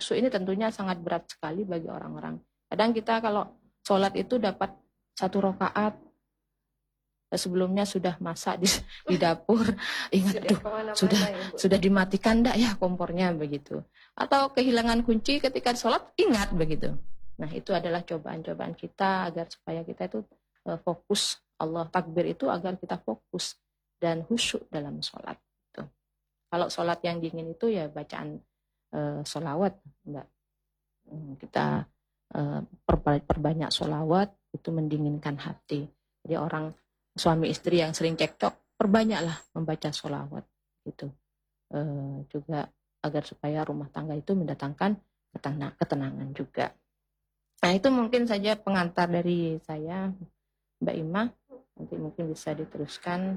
khusyuk ini tentunya sangat berat sekali bagi orang-orang. Kadang kita kalau sholat itu dapat 1 rakaat, sebelumnya sudah masak di dapur, ingat sudah dimatikan enggak ya kompornya begitu. Atau kehilangan kunci ketika sholat, ingat begitu. Nah, itu adalah cobaan-cobaan kita agar supaya kita itu fokus. Allah takbir itu agar kita fokus dan khusyuk dalam sholat. Gitu. Kalau sholat yang dingin itu ya bacaan sholawat, enggak. Kita perbanyak sholawat itu mendinginkan hati. Jadi orang suami istri yang sering cekcok, perbanyaklah membaca sholawat gitu. Juga agar supaya rumah tangga itu mendatangkan ketenangan juga. Nah, itu mungkin saja pengantar dari saya, Mbak Ima. Nanti mungkin bisa diteruskan.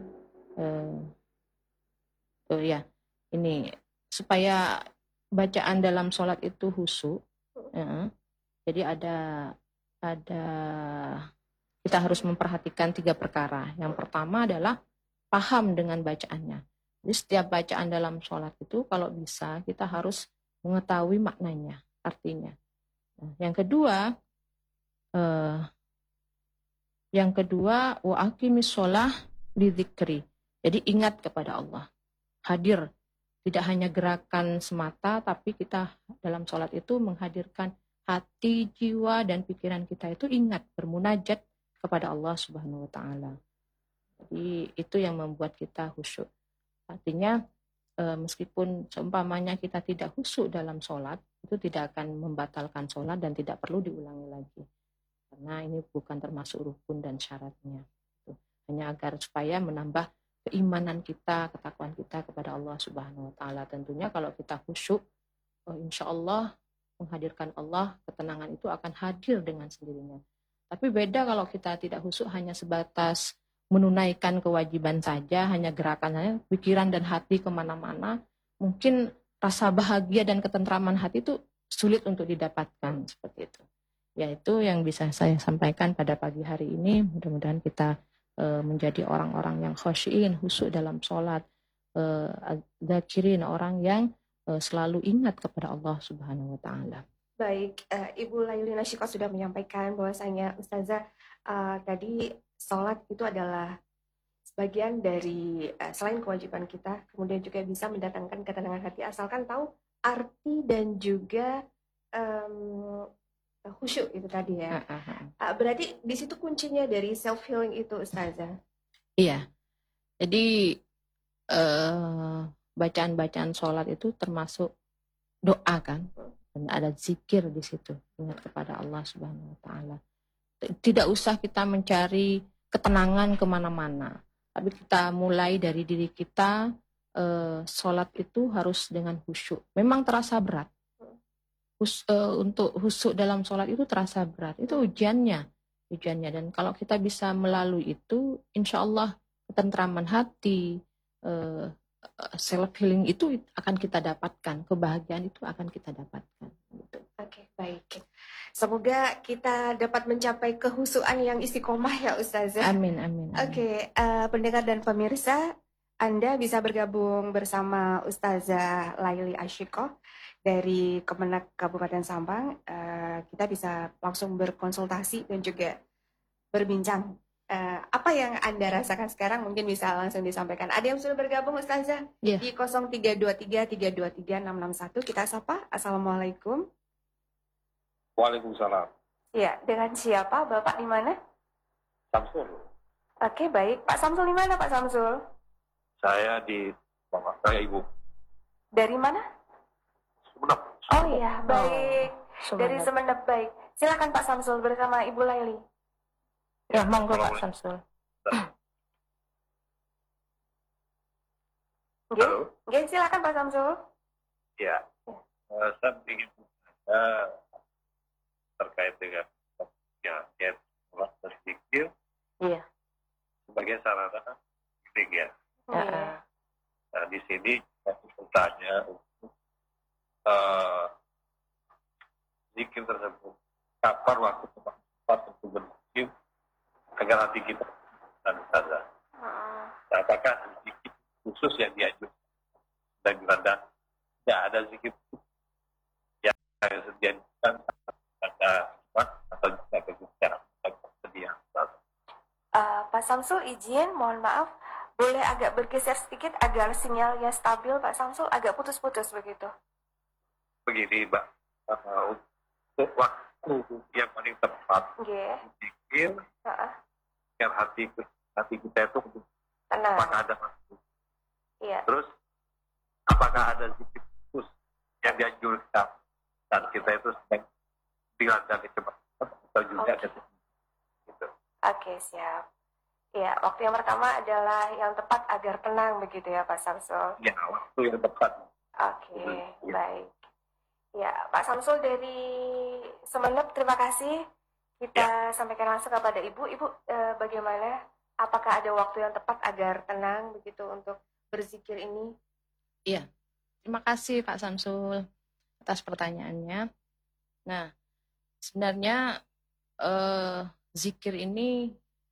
Ya, ini supaya bacaan dalam sholat itu khusyuk. Jadi ada kita harus memperhatikan 3 perkara. Yang pertama adalah paham dengan bacaannya. Jadi setiap bacaan dalam sholat itu kalau bisa kita harus mengetahui maknanya, artinya. Nah, yang kedua wa aqimis sholah lidzikri. Jadi ingat kepada Allah. Hadir. Tidak hanya gerakan semata, tapi kita dalam sholat itu menghadirkan hati, jiwa, dan pikiran kita itu ingat bermunajat kepada Allah Subhanahu wa Ta'ala. Jadi itu yang membuat kita khusyuk. Artinya meskipun seumpamanya kita tidak khusyuk dalam sholat, itu tidak akan membatalkan sholat dan tidak perlu diulangi lagi. Karena ini bukan termasuk rukun dan syaratnya. Hanya agar supaya menambah keimanan kita, ketakwaan kita kepada Allah Subhanahu wa Ta'ala. Tentunya kalau kita khusyuk, insya Allah menghadirkan Allah, ketenangan itu akan hadir dengan sendirinya. Tapi beda kalau kita tidak khusyuk hanya sebatas menunaikan kewajiban saja, hanya gerakannya, pikiran dan hati kemana-mana, mungkin rasa bahagia dan ketentraman hati itu sulit untuk didapatkan seperti itu. Ya, itu yang bisa saya sampaikan pada pagi hari ini. Mudah-mudahan kita menjadi orang-orang yang khusyin, khusyuk dalam sholat, dzakirin, orang yang selalu ingat kepada Allah Subhanahu wa Ta'ala. Baik, Ibu Laili Nasyikoh sudah menyampaikan bahwasanya Ustazah tadi sholat itu adalah sebagian dari selain kewajiban kita, kemudian juga bisa mendatangkan ketenangan hati asalkan tahu arti dan juga khusyuk itu tadi ya. Berarti di situ kuncinya dari self healing itu, Ustazah. Iya. Jadi bacaan-bacaan sholat itu termasuk doa kan, dan ada zikir di situ, ingat kepada Allah Subhanahu wa Ta'ala. Tidak usah kita mencari ketenangan kemana-mana, tapi kita mulai dari diri kita. Sholat itu harus dengan khusyuk. Memang terasa berat. Untuk khusyuk dalam sholat itu terasa berat. Itu ujiannya. Dan kalau kita bisa melalui itu, insya Allah ketentraman hati, self healing itu akan kita dapatkan, kebahagiaan itu akan kita dapatkan. Gitu. Oke, baik. Semoga kita dapat mencapai kehusuan yang istiqomah ya Ustazah. Amin. Oke, pendengar dan pemirsa, Anda bisa bergabung bersama Ustazah Laili Nasyikoh dari Kemenak Kabupaten Sampang. Kita bisa langsung berkonsultasi dan juga berbincang. Apa yang Anda rasakan sekarang mungkin bisa langsung disampaikan. Ada yang sudah bergabung Ustazah? Yeah. Di 0323323661 kita sapa. Assalamualaikum. Waalaikumsalam. Ya, dengan siapa? Bapak di mana? Samsul. Oke, baik. Pak Samsul di mana, Pak Samsul? Saya di Bapak, saya Ibu. Dari mana? Sumenep. Oh iya, baik. Dari Sumenep, baik. Silakan Pak Samsul bersama Ibu Laili. Ya, monggo Pak Samsul. Oke, silakan Pak Samsul. Ya. Saya ingin terkait dengan ya sholat dan zikir. Iya. Sebagai sarana healing ya. Nah, di sini saya bertanya untuk zikir tersebut. Kapan waktu tepat untuk berzikir agar hati kita dan sadar. Apakah zikir khusus yang diajukan dan tidak ada zikir yang saya sediakan ada atau juga berbicara sedia. Pak Samsul izin, mohon maaf, boleh agak bergeser sedikit agar sinyalnya stabil, Pak Samsul, agak putus-putus begitu. Begini, Mbak, untuk waktu yang paling tepat, pikir, yang hati kita itu tenang. apakah ada waktu? Iya. Terus, apakah ada zikir khusus yang dianjurkan dan kita itu sedang dilanda kecepatan atau juga ada gitu. Oke, siap. Ya, waktu yang pertama adalah yang tepat agar tenang begitu ya Pak Samsul. Ya, waktu yang tepat. Oke, baik. Ya, Pak Samsul dari Sumeneb, terima kasih. Kita sampaikan langsung kepada Ibu. Ibu, bagaimana? Apakah ada waktu yang tepat agar tenang begitu untuk berzikir ini? Iya, terima kasih Pak Samsul atas pertanyaannya. Nah, sebenarnya zikir ini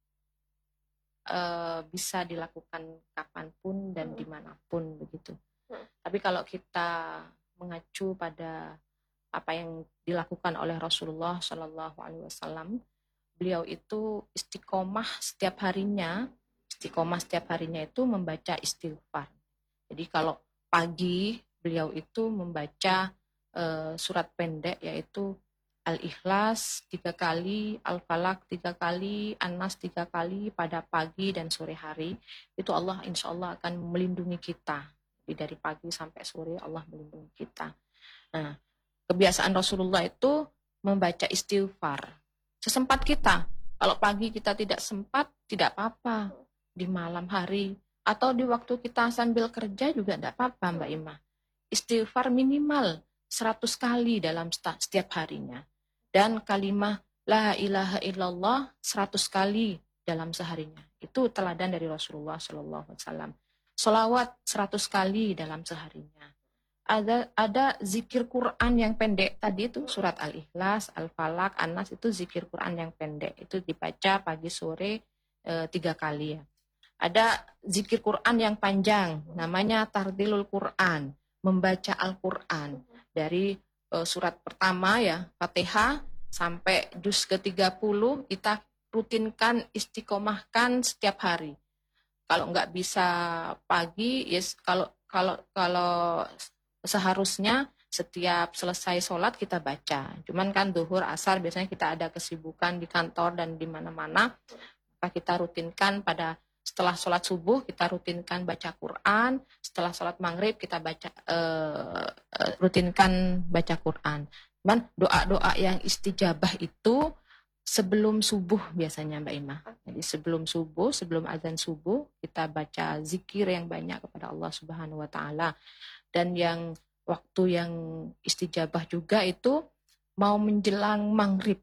bisa dilakukan kapanpun dan dimanapun begitu. Tapi kalau kita mengacu pada apa yang dilakukan oleh Rasulullah Shallallahu Alaihi Wasallam, beliau itu istiqomah setiap harinya itu membaca istighfar. Jadi kalau pagi beliau itu membaca surat pendek yaitu Al-Ikhlas 3 kali, Al-Falaq 3 kali, An-Nas 3 kali pada pagi dan sore hari. Itu Allah insya Allah akan melindungi kita. Jadi dari pagi sampai sore Allah melindungi kita. Nah, kebiasaan Rasulullah itu membaca istighfar. Sesempat kita. Kalau pagi kita tidak sempat, tidak apa-apa. Di malam hari atau di waktu kita sambil kerja juga tidak apa-apa Mbak Ima. Istighfar minimal 100 kali dalam setiap harinya. Dan kalimah la ilaha illallah 100 kali dalam seharinya. Itu teladan dari Rasulullah SAW. Sholawat 100 kali dalam seharinya. Ada zikir Quran yang pendek tadi itu surat Al-Ikhlas, Al-Falaq, An-Nas itu zikir Quran yang pendek. Itu dibaca pagi sore 3 kali ya. Ada zikir Quran yang panjang namanya Tardilul Quran, membaca Al-Quran dari surat pertama ya, Fatihah sampai juz ke-30 kita rutinkan istiqomahkan setiap hari. Kalau nggak bisa pagi, yes, kalau seharusnya setiap selesai sholat kita baca. Cuman kan duhur, asar biasanya kita ada kesibukan di kantor dan di mana-mana. Maka kita rutinkan pada setelah sholat subuh kita rutinkan baca Quran, setelah sholat maghrib kita rutinkan baca Quran. Cuman doa-doa yang istijabah itu sebelum subuh biasanya Mbak Ima. Jadi sebelum subuh, sebelum azan subuh kita baca zikir yang banyak kepada Allah Subhanahu Wa Taala. Dan yang waktu yang istijabah juga itu mau menjelang maghrib,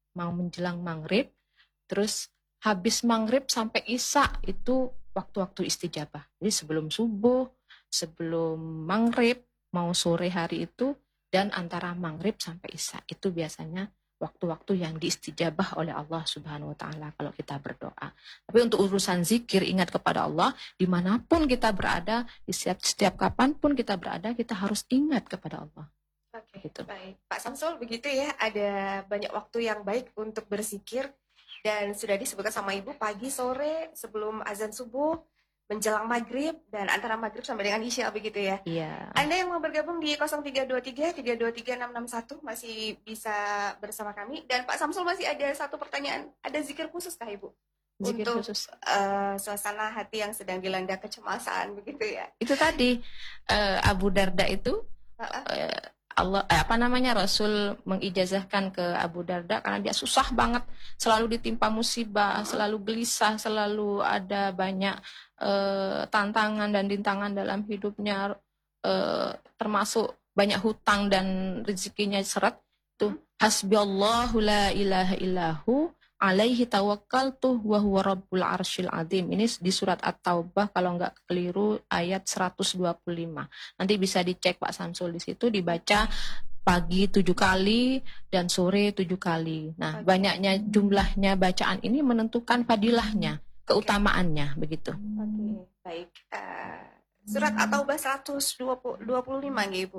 terus habis maghrib sampai isya itu waktu-waktu istijabah. Jadi sebelum subuh, sebelum maghrib, mau sore hari itu, dan antara maghrib sampai isya. Itu biasanya waktu-waktu yang diistijabah oleh Allah Subhanahu Wa Taala kalau kita berdoa. Tapi untuk urusan zikir, ingat kepada Allah, dimanapun kita berada, di setiap kapanpun kita berada, kita harus ingat kepada Allah. Oke, gitu. Baik. Pak Samsul, begitu ya, ada banyak waktu yang baik untuk berzikir. Dan sudah disebutkan sama Ibu pagi, sore, sebelum azan subuh, menjelang maghrib, dan antara maghrib sampai dengan isya begitu ya. Iya. Anda yang mau bergabung di 0323-323-661 masih bisa bersama kami. Dan Pak Samsul masih ada satu pertanyaan, ada zikir khusus kah Ibu? Zikir untuk khusus. Suasana hati yang sedang dilanda kecemasan begitu ya. Itu tadi Abu Darda itu Rasul mengijazahkan ke Abu Darda karena dia susah banget, selalu ditimpa musibah, selalu gelisah, selalu ada banyak tantangan dan rintangan dalam hidupnya, termasuk banyak hutang dan rezekinya seret. Tuh hasbiyallahu la ilaha illahu alaihi tawakkaltu wa huwa rabbul arsyil azim. Ini di surat At-Taubah kalau nggak keliru ayat 125. Nanti bisa dicek Pak Samsul di situ, dibaca pagi 7 kali dan sore 7 kali. Nah, banyaknya jumlahnya bacaan ini menentukan fadilahnya, keutamaannya begitu. Oke, baik. Surat At-Taubah 125 nggih, Ibu.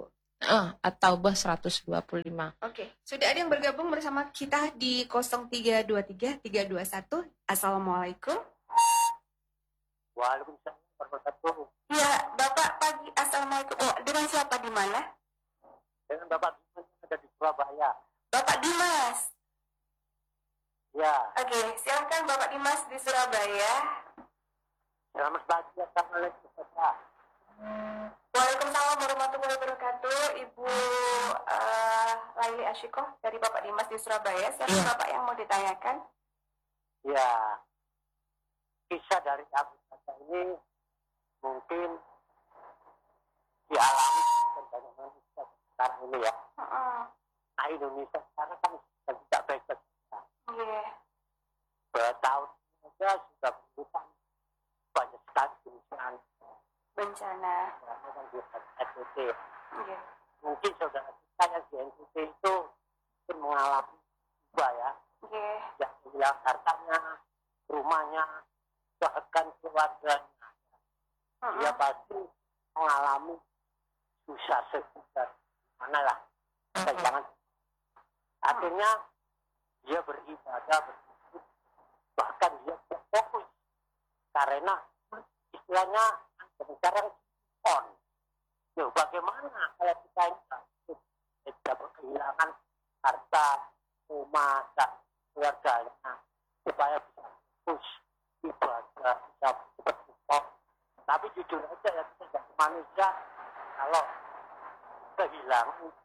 At-Taubah 125. Oke, sudah ada yang bergabung bersama kita di 0323 321. Assalamualaikum. Waalaikumsalam warahmatullahi wabarakatuh. Ya, Bapak pagi. Assalamualaikum. Oh, dengan siapa di mana? Dengan Bapak Dimas yang ada di Surabaya. Bapak Dimas. Ya, Oke, silakan Bapak Dimas di Surabaya. selamat pagi. Assalamualaikum. Bapak. Waalaikumsalam warahmatullahi wabarakatuh. Ibu Laili Ashikoh dari Bapak Dimas di Surabaya. Siapa Iya. Bapak yang mau ditanyakan? Ya, kisah dari Abu Bakar ini mungkin dialami oleh banyak manusia sekarang ini ya. Nah, Indonesia sekarang kan sudah tidak baik-baik saja. Iya. Bertahun saja sudah menemukan banyak sekali Bencana. yang di NTT. Iya. Mungkin saudara kita yang di NTT itu mungkin mengalami juga ya, Iya. yang hilang hartanya, rumahnya, bahkan keluarganya. Dia pasti mengalami susah sekitar mana lah. Jangan. Akhirnya dia beribadah, bersyukur, bahkan dia fokus karena istilahnya sekarang on. Yo, bagaimana kalau kita ini tidak kehilangan harta, rumah, dan keluarganya supaya bisa fokus ibadah, bisa bersyukur. Tapi jujur aja ya, kita jadi manusia kalau kehilangan